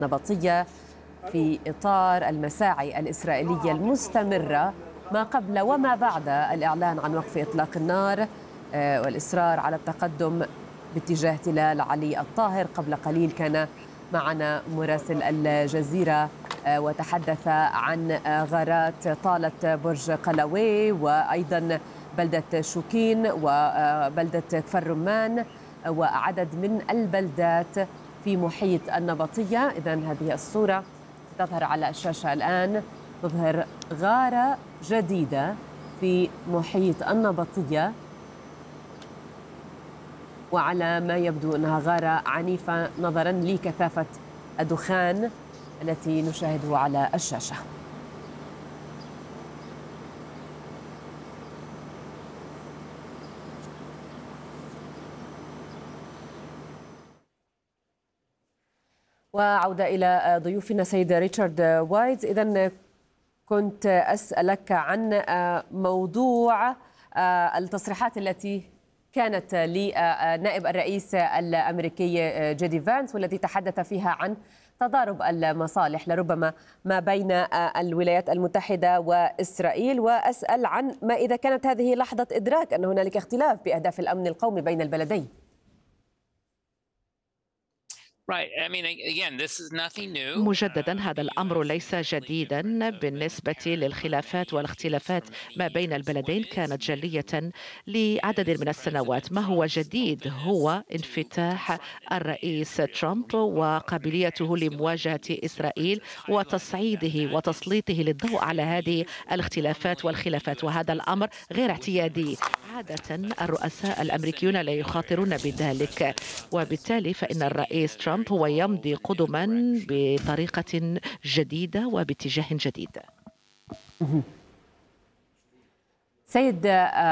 نبطية في إطار المساعي الإسرائيلية المستمرة ما قبل وما بعد الإعلان عن وقف إطلاق النار والإصرار على التقدم باتجاه تلال علي الطاهر. قبل قليل كان معنا مراسل الجزيرة وتحدث عن غارات طالت برج قلاوي وأيضا بلدة شوكين وبلدة كفر رمان وعدد من البلدات في محيط النبطية. إذن هذه الصورة تظهر على الشاشة الآن، تظهر غارة جديدة في محيط النبطية، وعلى ما يبدو أنها غارة عنيفة نظرا لكثافة الدخان التي نشاهده على الشاشة. وعودة إلى ضيوفنا سيد ريتشارد وايت. إذن كنت أسألك عن موضوع التصريحات التي كانت لنائب الرئيس الأمريكي جيدي فانس، والتي تحدث فيها عن تضارب المصالح لربما ما بين الولايات المتحدة وإسرائيل، وأسأل عن ما إذا كانت هذه لحظة إدراك أن هنالك اختلاف بأهداف الأمن القومي بين البلدين. مجددا هذا الأمر ليس جديدا بالنسبة للخلافات والاختلافات ما بين البلدين، كانت جلية لعدد من السنوات. ما هو جديد هو انفتاح الرئيس ترامب وقابليته لمواجهة إسرائيل وتصعيده وتسليطه للضوء على هذه الاختلافات والخلافات، وهذا الأمر غير اعتيادي. عادة الرؤساء الأمريكيون لا يخاطرون بذلك، وبالتالي فإن الرئيس ترامب هو يمضي قدما بطريقة جديدة وباتجاه جديد. سيد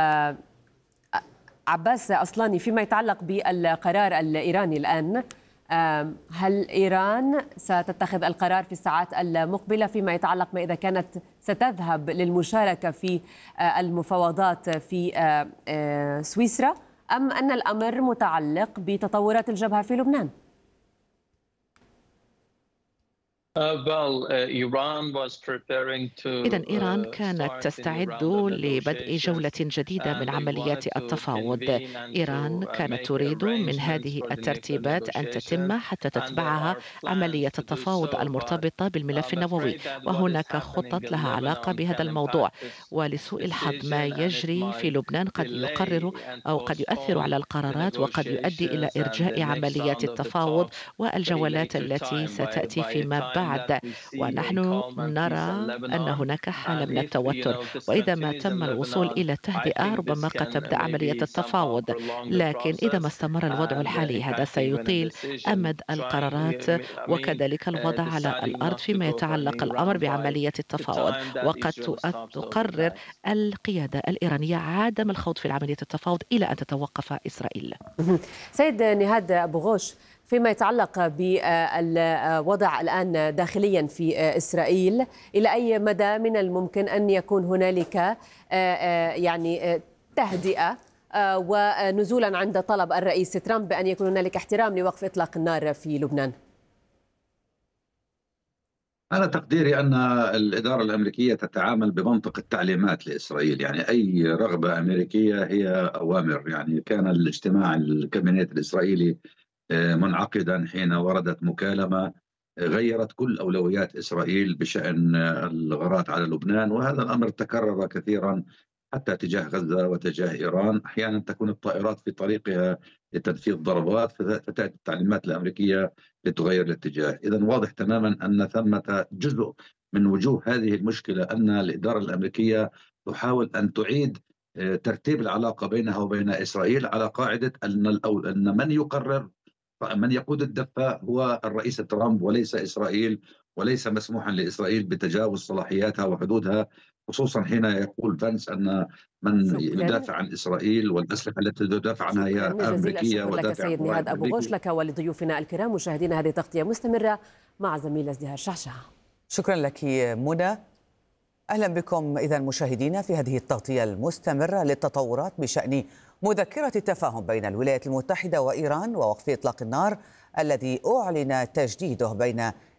عباس أصلاني، فيما يتعلق بالقرار الإيراني الآن، هل إيران ستتخذ القرار في الساعات المقبلة فيما يتعلق ما إذا كانت ستذهب للمشاركة في المفاوضات في سويسرا، أم أن الأمر متعلق بتطورات الجبهة في لبنان؟ إذن إيران كانت تستعد لبدء جولة جديدة من عمليات التفاوض. إيران كانت تريد من هذه الترتيبات أن تتم حتى تتبعها عملية التفاوض المرتبطة بالملف النووي، وهناك خطط لها علاقة بهذا الموضوع. ولسوء الحظ ما يجري في لبنان قد يقرر أو قد يؤثر على القرارات وقد يؤدي إلى إرجاء عمليات التفاوض والجولات التي ستأتي فيما بعد. ونحن نرى أن هناك حالة من التوتر، وإذا ما تم الوصول إلى تهدئة ربما قد تبدأ عملية التفاوض، لكن إذا ما استمر الوضع الحالي هذا سيطيل أمد القرارات وكذلك الوضع على الأرض فيما يتعلق الأمر بعملية التفاوض. وقد تقرر القيادة الإيرانية عدم الخوض في عملية التفاوض إلى أن تتوقف إسرائيل. سيد نهاد أبو غوش، فيما يتعلق بالوضع الآن داخليا في إسرائيل، إلى أي مدى من الممكن أن يكون هنالك يعني تهدئة ونزولا عند طلب الرئيس ترامب بأن يكون هنالك احترام لوقف إطلاق النار في لبنان؟ أنا تقديري أن الإدارة الأمريكية تتعامل بمنطق التعليمات لإسرائيل، يعني أي رغبة أمريكية هي أوامر. يعني كان الاجتماع الكابينت الإسرائيلي منعقدا حين وردت مكالمة غيرت كل أولويات إسرائيل بشأن الغارات على لبنان، وهذا الأمر تكرر كثيرا حتى تجاه غزة وتجاه إيران. أحيانا تكون الطائرات في طريقها لتنفيذ ضربات فتأتي التعليمات الأمريكية لتغير الاتجاه. إذن واضح تماما أن ثمة جزء من وجوه هذه المشكلة أن الإدارة الأمريكية تحاول أن تعيد ترتيب العلاقة بينها وبين إسرائيل على قاعدة أن من يقرر من يقود الدفة هو الرئيس ترامب وليس إسرائيل، وليس مسموحا لإسرائيل بتجاوز صلاحياتها وحدودها، خصوصا حين يقول فانس أن من يدافع عن إسرائيل والأسلحة التي تدافع عنها هي أمريكية. شكرا لك سيد نهاد أبو غوش، لك ولضيوفنا الكرام. مشاهدينا هذه تغطية مستمرة مع زميل ازدهار شعشعة. شكرا لك منى. أهلا بكم إذا مشاهدينا في هذه التغطية المستمرة للتطورات بشأن مذكرة التفاهم بين الولايات المتحدة وإيران ووقف إطلاق النار الذي أعلن تجديده بين